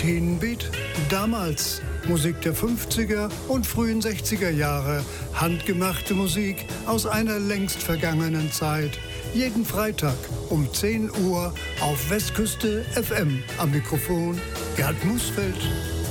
Teen Beat? Damals Musik der 50er und frühen 60er Jahre. Handgemachte Musik aus einer längst vergangenen Zeit. Jeden Freitag um 10 Uhr auf Westküste FM. Am Mikrofon Gerd Musfeld.